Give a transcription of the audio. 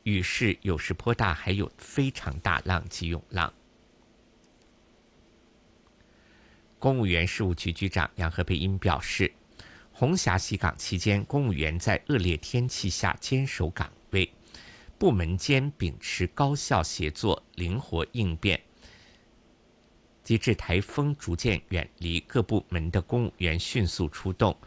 雨势有时颇大，还有非常大浪及涌浪。公务员事务局局长杨和培英表示，红霞袭港期间，公务员在恶劣天气下坚守岗位，部门间秉持高效协作、灵活应变，及至台风逐渐远离，各部门的公务员迅速出动，